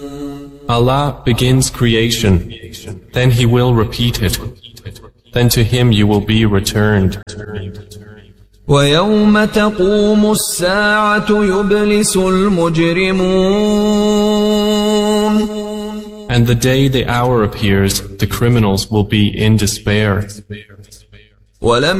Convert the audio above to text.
Allah begins creation, then He will repeat it. Then to Him you will be returned. وَيَوْمَ تَقُومُ السَّاعَةُ يُبْلِسُ الْمُجْرِمُونَ And the day the hour appears, the criminals will be in despair.